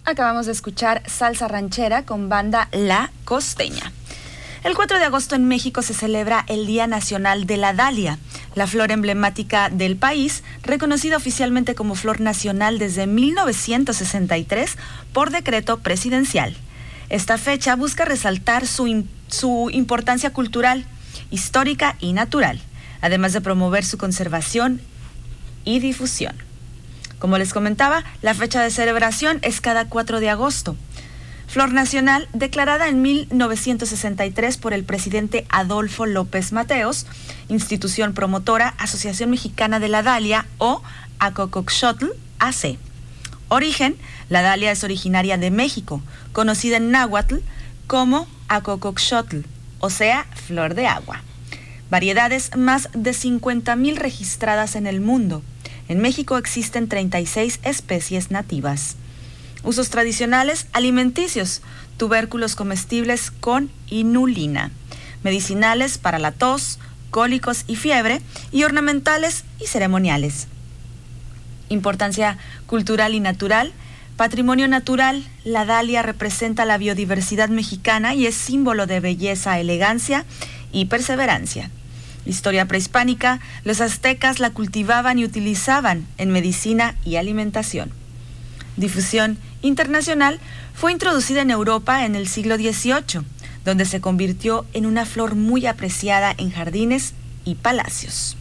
Acabamos de escuchar Salsa Ranchera con banda La Costeña. El 4 de agosto en México se celebra el Día Nacional de la Dalia, la flor emblemática del país, reconocida oficialmente como flor nacional desde 1963 por decreto presidencial. Esta fecha busca resaltar su importancia cultural, histórica y natural, además de promover su conservación y difusión. Como les comentaba, la fecha de celebración es cada 4 de agosto. Flor nacional declarada en 1963 por el presidente Adolfo López Mateos, institución promotora Asociación Mexicana de la Dalia o Acocoxotl AC. Origen: la dalia es originaria de México, conocida en náhuatl como Acocoxotl, o sea, flor de agua. Variedades: más de 50,000 registradas en el mundo. En México existen 36 especies nativas. Usos tradicionales: alimenticios, tubérculos comestibles con inulina, medicinales para la tos, cólicos y fiebre, y ornamentales y ceremoniales. Importancia cultural y natural: patrimonio natural. La dalia representa la biodiversidad mexicana y es símbolo de belleza, elegancia y perseverancia. Historia prehispánica: los aztecas la cultivaban y utilizaban en medicina y alimentación. Difusión internacional: fue introducida en Europa en el siglo XVIII, donde se convirtió en una flor muy apreciada en jardines y palacios.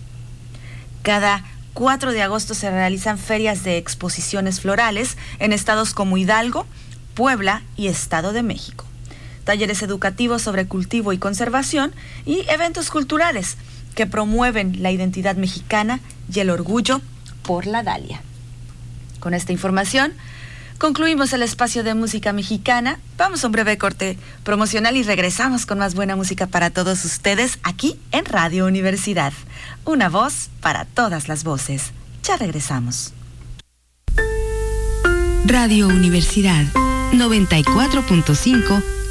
Cada 4 de agosto se realizan ferias de exposiciones florales en estados como Hidalgo, Puebla y Estado de México. Talleres educativos sobre cultivo y conservación y eventos culturales que promueven la identidad mexicana y el orgullo por la dalia. Con esta información concluimos el espacio de música mexicana. Vamos a un breve corte promocional y regresamos con más buena música para todos ustedes aquí en Radio Universidad. Una voz para todas las voces. Ya regresamos. Radio Universidad 94.5